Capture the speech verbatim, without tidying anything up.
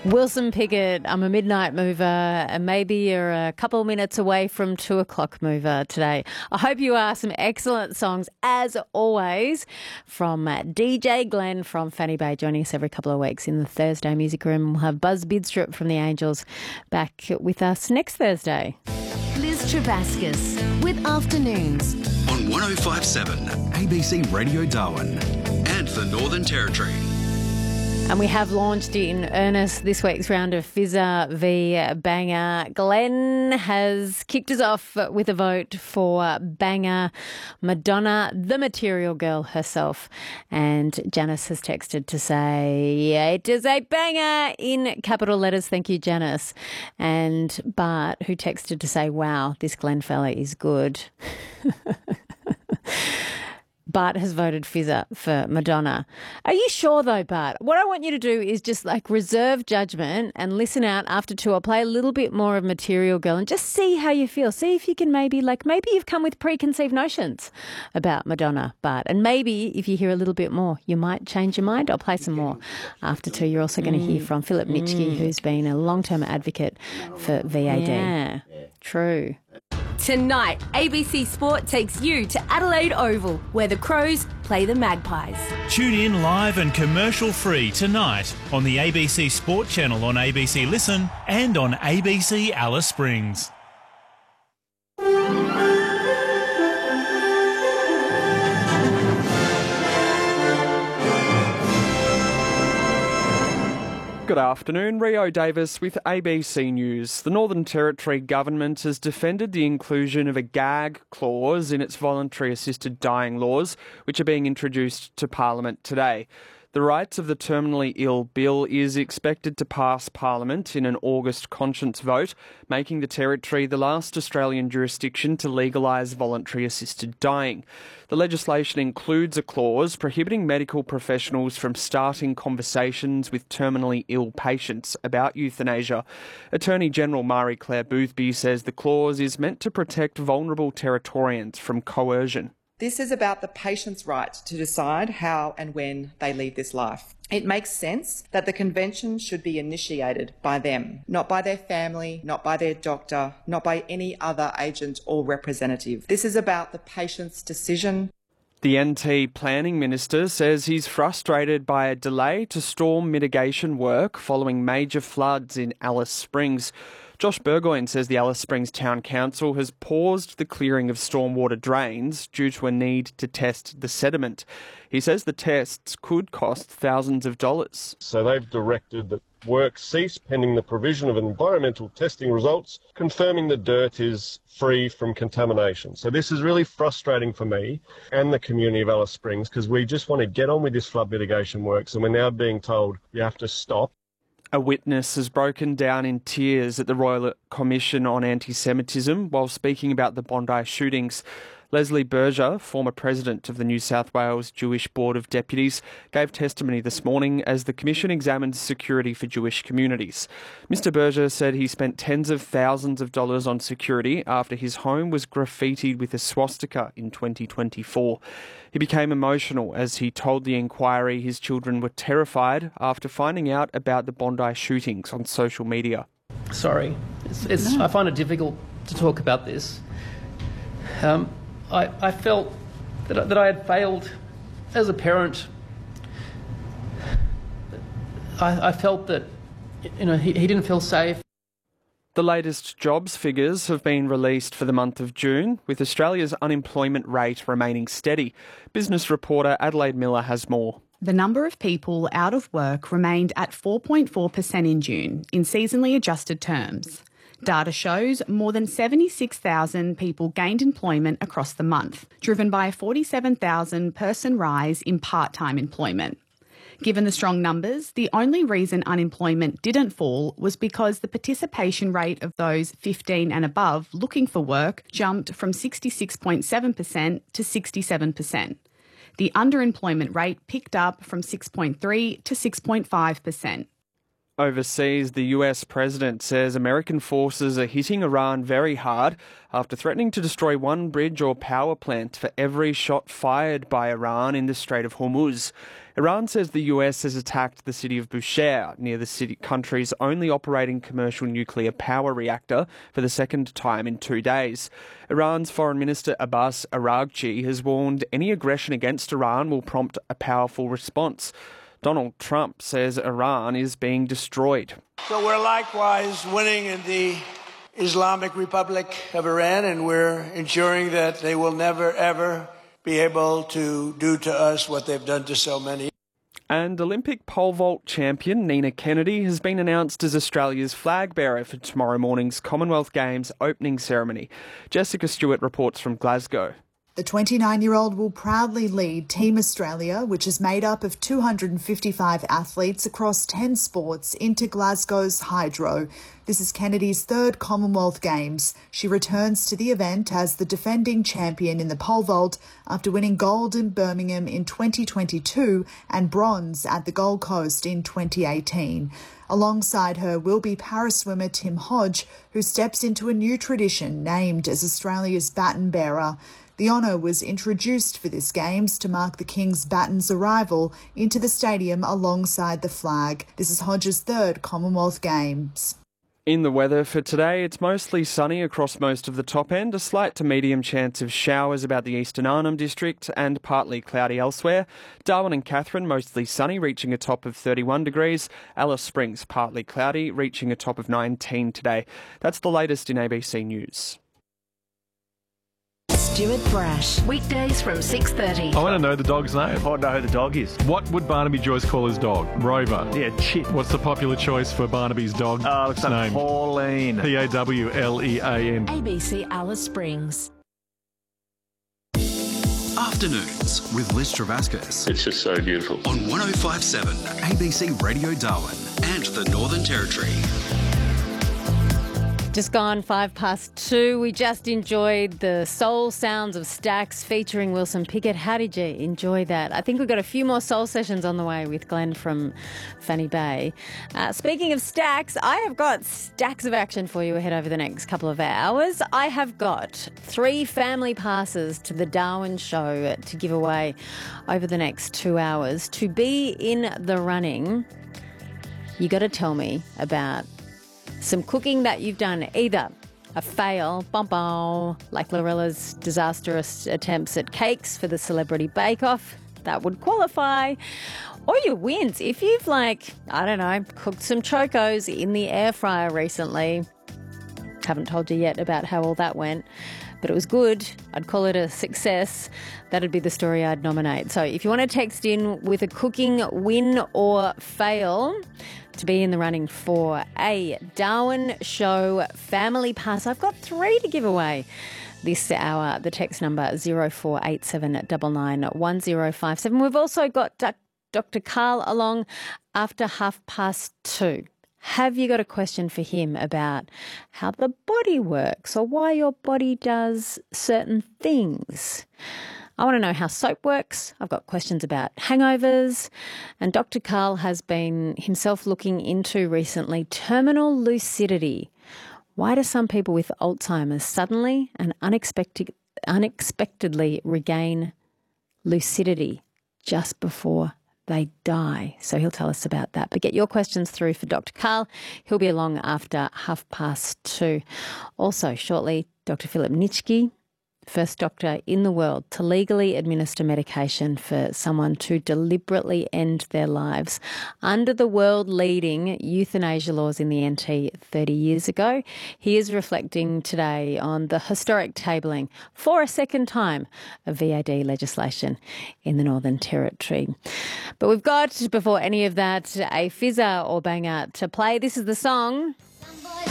Wilson Pickett, I'm a midnight mover, and maybe you're a couple minutes away from two o'clock mover today. I hope you are. Some excellent songs, as always, from D J Glenn from Fanny Bay, joining us every couple of weeks in the Thursday Music Room. We'll have Buzz Bidstrup from the Angels back with us next Thursday. Liz Travascus with Afternoons on one oh five point seven A B C Radio Darwin and the Northern Territory. And we have launched in earnest this week's round of Fizzer v Banger. Glenn has kicked us off with a vote for Banger, Madonna, the Material Girl herself. And Janice has texted to say, it is a banger in capital letters. Thank you, Janice. And Bart, who texted to say, wow, this Glenn fella is good. Bart has voted Fizzer for Madonna. Are you sure though, Bart? What I want you to do is just like reserve judgment and listen out after two. I'll play a little bit more of Material Girl and just see how you feel. See if you can maybe, like maybe you've come with preconceived notions about Madonna, Bart. And maybe if you hear a little bit more, you might change your mind. I'll play some more after two. You're also going to hear from Philip Nitschke, who's been a long-term advocate for V A D. Yeah, true. Tonight, A B C Sport takes you to Adelaide Oval, where the Crows play the Magpies. Tune in live and commercial-free tonight on the A B C Sport channel on A B C Listen and on A B C Alice Springs. Good afternoon, Rio Davis with A B C News. The Northern Territory Government has defended the inclusion of a gag clause in its voluntary assisted dying laws, which are being introduced to Parliament today. The Rights of the Terminally Ill Bill is expected to pass Parliament in an August conscience vote, making the Territory the last Australian jurisdiction to legalise voluntary assisted dying. The legislation includes a clause prohibiting medical professionals from starting conversations with terminally ill patients about euthanasia. Attorney General Marie-Claire Boothby says the clause is meant to protect vulnerable Territorians from coercion. This is about the patient's right to decide how and when they leave this life. It makes sense that the convention should be initiated by them, not by their family, not by their doctor, not by any other agent or representative. This is about the patient's decision. The N T Planning Minister says he's frustrated by a delay to storm mitigation work following major floods in Alice Springs. Josh Burgoyne says the Alice Springs Town Council has paused the clearing of stormwater drains due to a need to test the sediment. He says the tests could cost thousands of dollars. So they've directed that work cease pending the provision of environmental testing results confirming the dirt is free from contamination. So this is really frustrating for me and the community of Alice Springs because we just want to get on with this flood mitigation works and we're now being told you have to stop. A witness has broken down in tears at the Royal Commission on Anti-Semitism while speaking about the Bondi shootings. Leslie Berger, former president of the New South Wales Jewish Board of Deputies, gave testimony this morning as the Commission examined security for Jewish communities. Mister Berger said he spent tens of thousands of dollars on security after his home was graffitied with a swastika in twenty twenty-four. He became emotional as he told the inquiry his children were terrified after finding out about the Bondi shootings on social media. Sorry, it's, it's, I find it difficult to talk about this. Um, I, I felt that, that I had failed as a parent. I, I felt that, you know, he, he didn't feel safe. The latest jobs figures have been released for the month of June, with Australia's unemployment rate remaining steady. Business reporter Adelaide Miller has more. The number of people out of work remained at four point four percent in June, in seasonally adjusted terms. Data shows more than seventy-six thousand people gained employment across the month, driven by a forty-seven thousand person rise in part-time employment. Given the strong numbers, the only reason unemployment didn't fall was because the participation rate of those fifteen and above looking for work jumped from sixty-six point seven percent to sixty-seven percent. The underemployment rate picked up from six point three to six point five percent. Overseas, the U S president says American forces are hitting Iran very hard after threatening to destroy one bridge or power plant for every shot fired by Iran in the Strait of Hormuz. Iran says the U S has attacked the city of Bushehr, near the city country's only operating commercial nuclear power reactor, for the second time in two days. Iran's Foreign Minister Abbas Araghchi has warned any aggression against Iran will prompt a powerful response. Donald Trump says Iran is being destroyed. So we're likewise winning in the Islamic Republic of Iran, and we're ensuring that they will never, ever be able to do to us what they've done to so many. And Olympic pole vault champion Nina Kennedy has been announced as Australia's flag bearer for tomorrow morning's Commonwealth Games opening ceremony. Jessica Stewart reports from Glasgow. The twenty-nine-year-old will proudly lead Team Australia, which is made up of two hundred fifty-five athletes across ten sports, into Glasgow's Hydro. This is Kennedy's third Commonwealth Games. She returns to the event as the defending champion in the pole vault after winning gold in Birmingham in twenty twenty-two and bronze at the Gold Coast in twenty eighteen. Alongside her will be para swimmer Tim Hodge, who steps into a new tradition named as Australia's baton bearer. The honour was introduced for this Games to mark the King's baton's arrival into the stadium alongside the flag. This is Hodge's third Commonwealth Games. In the weather for today, it's mostly sunny across most of the top end, a slight to medium chance of showers about the eastern Arnhem District and partly cloudy elsewhere. Darwin and Katherine mostly sunny, reaching a top of thirty-one degrees. Alice Springs partly cloudy, reaching a top of nineteen today. That's the latest in A B C News. Stuart Brash. Weekdays from six thirty. I want to know the dog's name. I want to know who the dog is. What would Barnaby Joyce call his dog? Rover. Yeah, Chip. What's the popular choice for Barnaby's dog? Oh, looks like name? Pauline. P A W L E A N. A B C Alice Springs. Afternoons with Liz Travascus. It's just so beautiful. On one oh five point seven A B C Radio Darwin and the Northern Territory. Just gone five past two. We just enjoyed the soul sounds of Stax featuring Wilson Pickett. How did you enjoy that? I think we've got a few more soul sessions on the way with Glenn from Fanny Bay. Uh, speaking of Stax, I have got stacks of action for you ahead over the next couple of hours. I have got three family passes to the Darwin Show to give away over the next two hours. To be in the running, you got to tell me about some cooking that you've done, either a fail, bum bum, like Lorella's disastrous attempts at cakes for the Celebrity Bake Off, that would qualify, or your wins. If you've, like, I don't know, cooked some chocos in the air fryer recently, haven't told you yet about how all that went, but it was good, I'd call it a success, that'd be the story I'd nominate. So if you want to text in with a cooking win or fail to be in the running for a Darwin Show family pass, I've got three to give away this hour. The text number zero four eight seven nine nine one zero five seven. We've also got Doctor Karl along after half past two. Have you got a question for him about how the body works or why your body does certain things? I want to know how soap works. I've got questions about hangovers. And Doctor Karl has been himself looking into recently terminal lucidity. Why do some people with Alzheimer's suddenly and unexpected, unexpectedly regain lucidity just before they die? So he'll tell us about that. But get your questions through for Doctor Karl. He'll be along after half past two. Also, shortly, Doctor Philip Nitschke, first doctor in the world to legally administer medication for someone to deliberately end their lives under the world-leading euthanasia laws in the N T thirty years ago. He is reflecting today on the historic tabling for a second time of V A D legislation in the Northern Territory. But we've got, before any of that, a fizzer or banger to play. This is the song